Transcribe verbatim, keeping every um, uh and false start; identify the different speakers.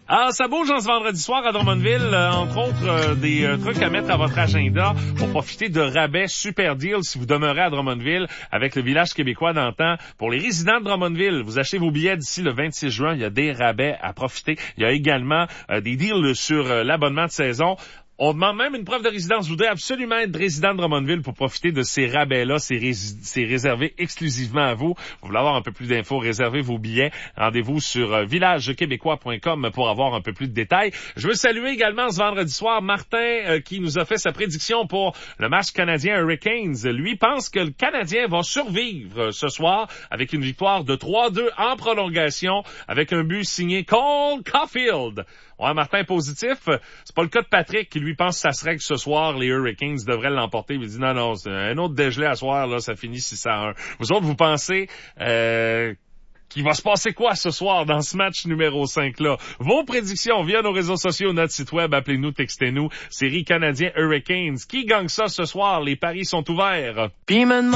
Speaker 1: Ah, ça bouge en ce vendredi soir à Drummondville, euh, entre autres euh, des euh, trucs à mettre à votre agenda pour profiter de rabais super deal si vous demeurez à Drummondville avec le village québécois d'antan. Pour les résidents de Drummondville, vous achetez vos billets d'ici le vingt-six juin, il y a des rabais à profiter. Il y a également euh, des deals sur euh, l'abonnement de saison. On demande même une preuve de résidence. Vous voudrez absolument être résident de Drummondville pour profiter de ces rabais-là. C'est, ré- c'est réservé exclusivement à vous. Vous voulez avoir un peu plus d'infos, réservez vos billets. Rendez-vous sur euh, village québécois point com pour avoir un peu plus de détails. Je veux saluer également ce vendredi soir Martin euh, qui nous a fait sa prédiction pour le match canadien Hurricanes. Lui pense que le Canadien va survivre euh, ce soir avec une victoire de trois deux en prolongation avec un but signé Cole Caulfield. Ouais, Martin positif. C'est pas le cas de Patrick qui lui pense que ça serait que ce soir, les Hurricanes devraient l'emporter. Il dit non, non, c'est un autre dégelé à soir, là, ça finit six à un. Vous autres, vous pensez euh, qu'il va se passer quoi ce soir dans ce match numéro cinq-là? Vos prédictions via nos réseaux sociaux, notre site web, appelez-nous, textez-nous. Série canadien Hurricanes. Qui gagne ça ce soir? Les paris sont ouverts. Puis